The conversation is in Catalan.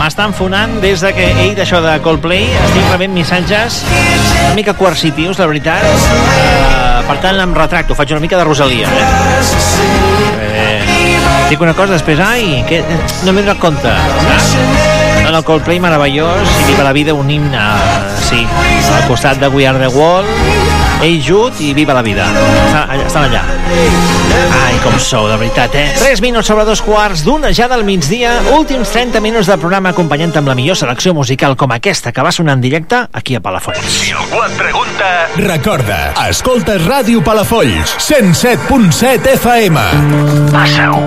m'estan fonant des de que he dit això de Coldplay. Estic rebent missatges una mica coercitius, la veritat. Per tant, em retracto, faig una mica de Rosalia. Dic una cosa, després, que no m'he donat compte. No, el Coldplay meravellós i Viva la vida, un himne, sí, al costat de We Are the World, Hey Jude i Viva la vida. Estan allà. Ai, com sou, de veritat, 3 minuts sobre 2:15 ja del migdia, últims 30 minuts del programa acompanyant amb la millor selecció musical com aquesta que va sonar en directe aquí a Palafolls. Si algú et pregunta... Recorda, escoltes Ràdio Palafolls, 107.7 FM. Passa-ho